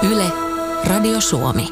Yle, Radio Suomi.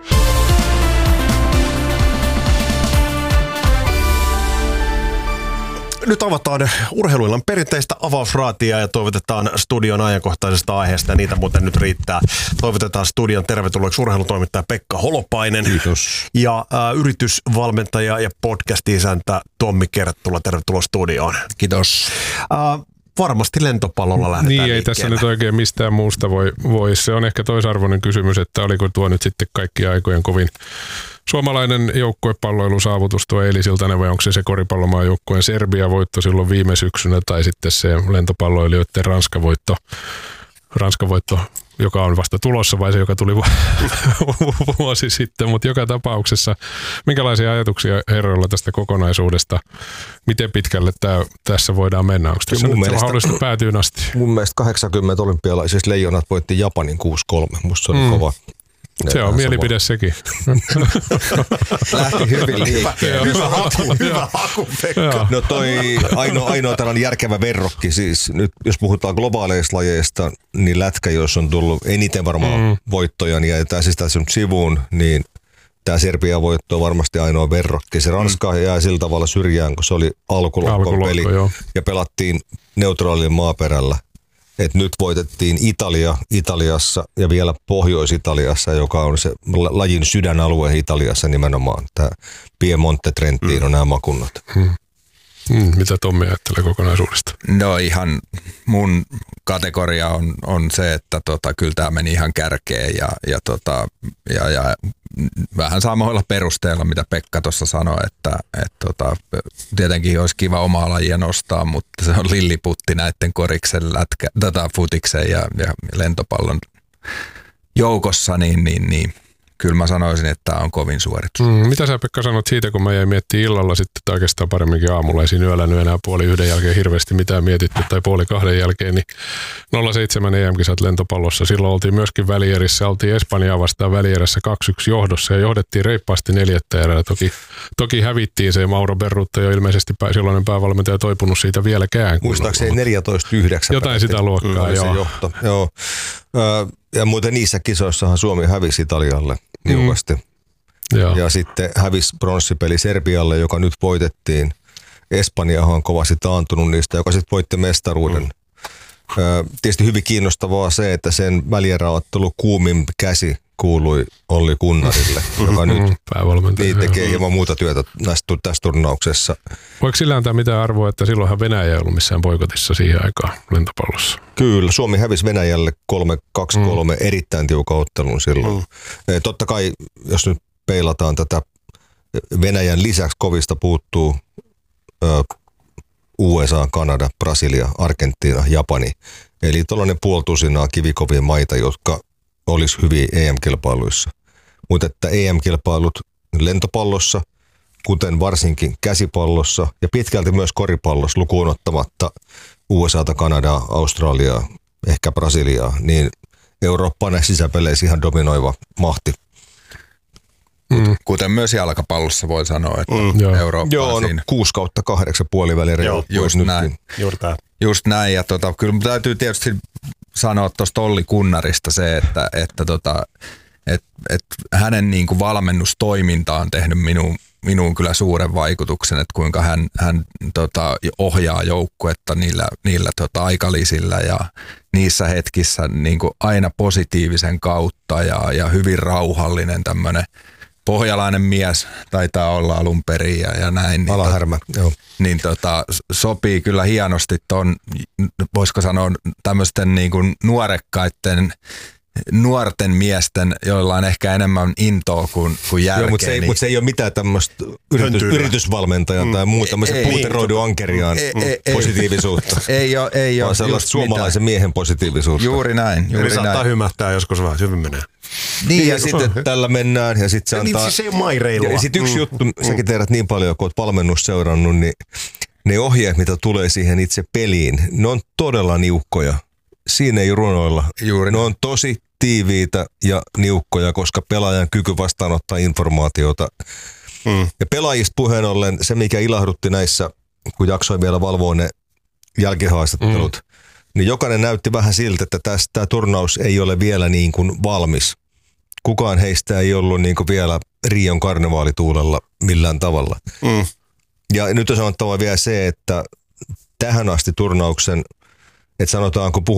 Nyt avataan urheiluillan perinteistä avausraatia ja toivotetaan studion ajankohtaisesta aiheesta. Ja niitä muuten nyt riittää. Toivotetaan studion tervetulleeksi urheilutoimittaja Pekka Holopainen. Kiitos. Ja yritysvalmentaja ja podcast-isäntä Tommi Kerttula. Tervetuloa studioon. Kiitos. Varmasti lentopallolla lähdetään Niin, ei liikkeelle. tässä nyt oikein mistään muusta voi. Se on ehkä toisarvoinen kysymys, että oliko tuo nyt sitten kaikki aikojen kovin suomalainen joukkuepalloilusaavutus tuo eilisiltainen, vai onko se koripallomaajoukkueen Serbia-voitto silloin viime syksynä, tai sitten se lentopalloilijoiden Ranska-voitto, joka on vasta tulossa, vai se, joka tuli vuosi sitten. Mutta joka tapauksessa, minkälaisia ajatuksia herroilla tästä kokonaisuudesta? Miten pitkälle tässä voidaan mennä? Onko tässä nyt mahdollista päätyyn asti? Mun mielestä 80 olympialaisissa Leijonat voitti Japanin 6-3. Musta se oli kova. Se on mielipide sekin. Lähti hyvin liikkeelle. Hyvä haku, Pekka. No toi ainoa tällainen järkevä verrokki, siis nyt jos puhutaan globaaleista lajeista, niin lätkä, jos on tullut eniten varmaan voittoja, niin jätetään siis tässä nyt sivuun, niin tämä Serbia-voitto on varmasti ainoa verrokki. Se Ranska jää sillä tavalla syrjään, kun se oli alkulohkon peli ja pelattiin neutraalilla maaperällä. Et nyt voitettiin Italiassa ja vielä Pohjois-Italiassa, joka on se lajin sydänalue Italiassa nimenomaan. Tämä Piemonte, Trentino, nämä maakunnat. Mitä Tommi ajattelee kokonaisuudesta? No ihan mun kategoria on se, että kyllä tämä meni ihan kärkeen ja vähän samoilla perusteilla, mitä Pekka tuossa sanoi, että tietenkin olisi kiva omaa lajia nostaa, mutta se on lilliputti näiden koriksen, futiksen ja lentopallon joukossa, niin kyllä mä sanoisin, että tämä on kovin suoritus. Mitä sä, Pekka, sanot siitä, kun mä jäin miettimään illalla sitten, tai oikeastaan paremminkin aamulla, ei siinä yöllä nyt enää 1:30 jälkeen hirveästi mitään mietitty, tai 1:30 jälkeen, niin 07 EM-kisat lentopallossa. Silloin oltiin myöskin välierissä, oltiin Espanjaa vastaan välierässä 2-1 johdossa, ja johdettiin reippaasti 4. erää. Toki hävittiin se Mauro Berrutta, jo ilmeisesti silloinen päävalmentaja toipunut siitä vieläkään. Muistaakseni 14-9. Jotain sitä luokkaa, joo. Ja muuten niissä kisoissahan Suomi hävisi Italialle niukasti. Ja sitten hävisi pronssipeli Serbialle, joka nyt voitettiin. Espanjahan on kovasti taantunut niistä, joka sitten voitti mestaruuden. Tietysti hyvin kiinnostavaa se, että sen välieräottelu kuumin käsi kuului Olli Kunnarille, joka nyt tekee hieman muuta työtä tässä turnauksessa. Voiko sillä antaa mitään arvoa, että silloinhan Venäjä ei ollut missään boikotissa siihen aikaan lentopallossa? Kyllä, Suomi hävisi Venäjälle 3-2-3 erittäin tiukan ottelun silloin. Totta kai, jos nyt peilataan tätä, Venäjän lisäksi kovista puuttuu USA, Kanada, Brasilia, Argentiina, Japani. Eli tuollainen puoltusinaa kivikovia maita, jotka olisi hyviä EM-kilpailuissa. Mutta että EM-kilpailut lentopallossa, kuten varsinkin käsipallossa ja pitkälti myös koripallossa lukuun ottamatta USAta, Kanadaa, Australiaa, ehkä Brasiliaa, niin Eurooppa on näissä sisäpeleissä ihan dominoiva mahti. Kuten myös jalkapallossa voi sanoa, että Eurooppa on siinä. 6/8 puolivälierä. Just näin. Ja kyllä täytyy tietysti sanoa tuosta Olli Kunnarista se, että hänen niin kuin valmennustoiminta on tehnyt minuun kyllä suuren vaikutuksen, että kuinka hän ohjaa joukkuetta niillä aikalisillä ja niissä hetkissä niin kuin aina positiivisen kautta ja hyvin rauhallinen tämmöinen pohjalainen mies taitaa olla alun perin ja näin. Alahärmä, joo. Niin sopii kyllä hienosti ton, voisiko sanoa tämmöisten niin kuin nuorten miesten, joilla on ehkä enemmän intoa kuin järkeä. Joo, mutta se ei ole mitään tämmöistä yritysvalmentajan tai muuta tämmöistä puuteroidun ankeriaan positiivisuutta. Ei ole. Vaan sellaista suomalaisen miehen positiivisuutta. Juuri näin. Eli saattaa hymähtää joskus vähän, hyvin menee. Niin, ja sitten tällä mennään ja sitten se antaa. Niin, siis ei maireilua. Ja sitten yksi juttu, säkin tiedät niin paljon, kun olet valmennus seurannut, niin ne ohjeet, mitä tulee siihen itse peliin, ne on todella niukkoja. Siinä ei runoilla. Juuri. Ne on tosi tiiviitä ja niukkoja, koska pelaajan kyky vastaanottaa informaatiota. Ja pelaajista puheen ollen se, mikä ilahdutti näissä, kun jaksoin vielä valvoa ne jälkihaastattelut, niin jokainen näytti vähän siltä, että tämä turnaus ei ole vielä niin kuin valmis. Kukaan heistä ei ollut niin kuin vielä Rion karnevaalituulella millään tavalla. Ja nyt on sanottava vielä se, että tähän asti turnauksen, että sanotaan kun